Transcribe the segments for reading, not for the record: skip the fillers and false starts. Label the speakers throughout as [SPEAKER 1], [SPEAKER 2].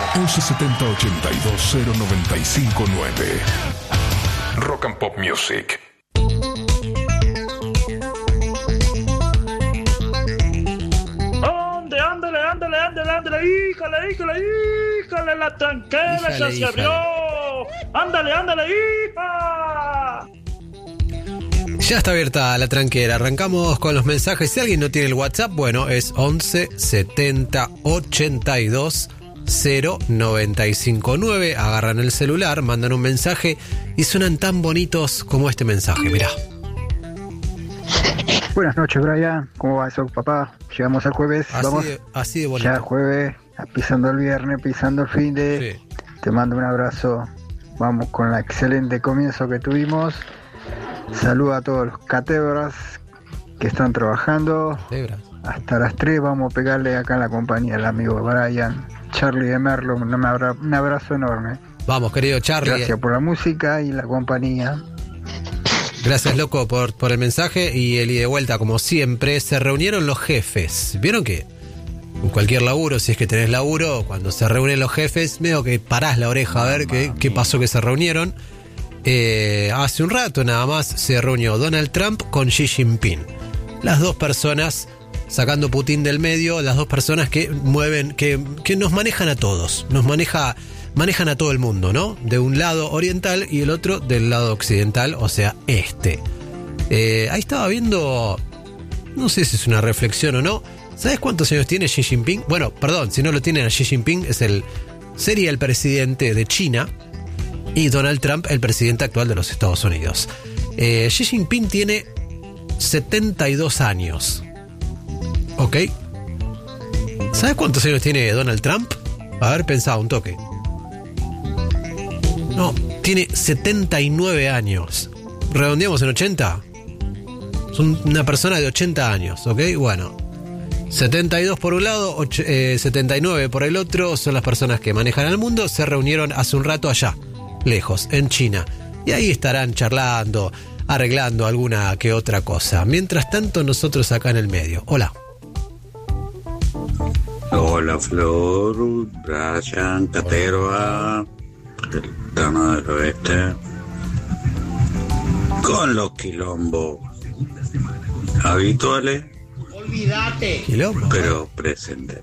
[SPEAKER 1] 1170 82 0959. Rock and Pop Music.
[SPEAKER 2] Ándale, híjale, la tranquera ya se abrió. Ándale, hija.
[SPEAKER 3] Ya está abierta la tranquera. Arrancamos con los mensajes. Si alguien no tiene el WhatsApp, bueno, es 11 70 82 0959. Agarran el celular, mandan un mensaje y suenan tan bonitos como este mensaje. Mirá.
[SPEAKER 4] Buenas noches, Brian. ¿Cómo va eso, papá? Llegamos al jueves.
[SPEAKER 3] Así de bonito.
[SPEAKER 4] Ya jueves, pisando el viernes, pisando el fin de. Sí. Te mando un abrazo. Vamos con la excelente comienzo que tuvimos. Saludo a todos los catebras que están trabajando. Hasta las 3 vamos a pegarle acá en la compañía al amigo Brian, Charlie de Merlo. Un abrazo enorme.
[SPEAKER 3] Vamos, querido Charlie.
[SPEAKER 4] Gracias por la música y la compañía.
[SPEAKER 3] Gracias, loco, por el mensaje y el ida y de vuelta, como siempre. Se reunieron los jefes. ¿Vieron que en cualquier laburo, si es que tenés laburo, cuando se reúnen los jefes, medio que parás la oreja a ver qué pasó que se reunieron? Hace un rato nada más se reunió Donald Trump con Xi Jinping. Las dos personas, sacando Putin del medio, las dos personas que mueven, que nos manejan a todos. Manejan a todo el mundo, ¿no? De un lado oriental y el otro del lado occidental, o sea, este. Ahí estaba viendo, no sé si es una reflexión o no. ¿Sabes cuántos años tiene Xi Jinping? Bueno, perdón, si no lo tienen a Xi Jinping, sería el presidente de China y Donald Trump el presidente actual de los Estados Unidos. Xi Jinping tiene 72 años. ¿Ok? ¿Sabes cuántos años tiene Donald Trump? A ver, pensá un toque. No, tiene 79 años. ¿Redondeamos en 80? Son una persona de 80 años, ¿ok? Bueno, 72 por un lado, 79 por el otro. Son las personas que manejan el mundo. Se reunieron hace un rato allá, lejos, en China. Y ahí estarán charlando, arreglando alguna que otra cosa. Mientras tanto, nosotros acá en el medio. Hola.
[SPEAKER 5] Hola, Flor, Brian, Caterva, el Tano del Oeste, con los quilombos habituales,
[SPEAKER 3] olvídate, quilombo,
[SPEAKER 5] pero presentes.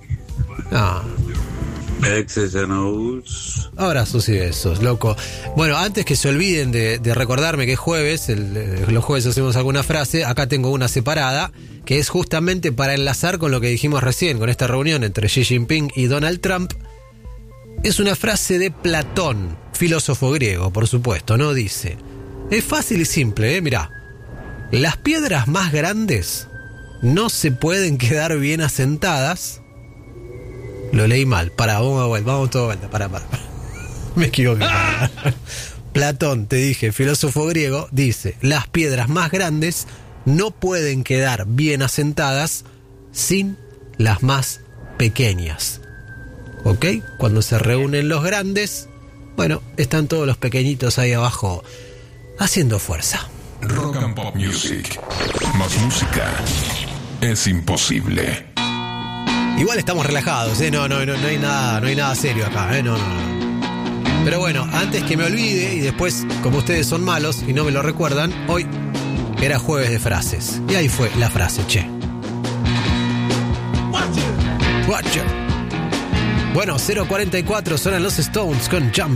[SPEAKER 5] Excesos.
[SPEAKER 3] Abrazos y besos, loco. Bueno, antes que se olviden de recordarme que es jueves, los jueves hacemos alguna frase. Acá tengo una separada que es justamente para enlazar con lo que dijimos recién, con esta reunión entre Xi Jinping y Donald Trump. Es una frase de Platón, filósofo griego, por supuesto, ¿no? Dice, es fácil y simple, mirá. Las piedras más grandes no se pueden quedar bien asentadas. Lo leí mal, vamos todo de vuelta, para. Me equivoqué. Platón, te dije, filósofo griego, dice, las piedras más grandes no pueden quedar bien asentadas sin las más pequeñas. ¿Ok? Cuando se reúnen los grandes, bueno, están todos los pequeñitos ahí abajo haciendo fuerza.
[SPEAKER 1] Rock and Pop Music. Más música es imposible.
[SPEAKER 3] Igual estamos relajados, no hay nada serio acá, no. Pero bueno, antes que me olvide y después, como ustedes son malos y no me lo recuerdan, hoy era jueves de frases. Y ahí fue la frase, che. Watcher. Bueno, 0:44 suenan los Stones con Jump.